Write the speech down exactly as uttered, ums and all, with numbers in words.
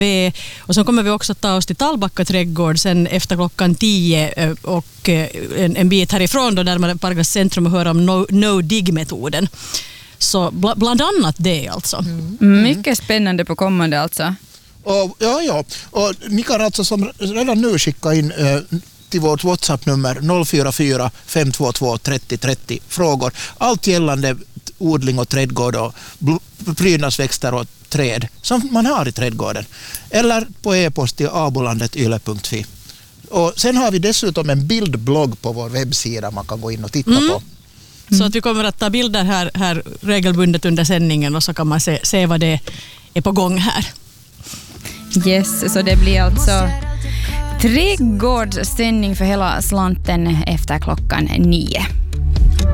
Och så kommer vi också ta oss till Tallbacka trädgård sen efter klockan tio och en, en bit härifrån då närmare Pargas centrum och höra om no, no-dig-metoden. Så bl- bland annat det alltså. Mm. Mm. Mycket spännande på kommande alltså. Och, ja, ja. Och ni kan alltså som redan nu skicka in eh, till vårt WhatsApp-nummer noll fyra fyra fem två två tre noll tre noll frågor. Allt gällande odling och trädgård och bl- prydnadsväxter och träd som man har i trädgården. Eller på e-post till abolandet yle punkt fi. Och sen har vi dessutom en bildblogg på vår webbsida man kan gå in och titta mm. på. Mm. Så att vi kommer att ta bilder här, här regelbundet under sändningen och så kan man se, se vad det är på gång här. Yes, så det blir alltså trädgårdssändning för hela slanten efter klockan nio.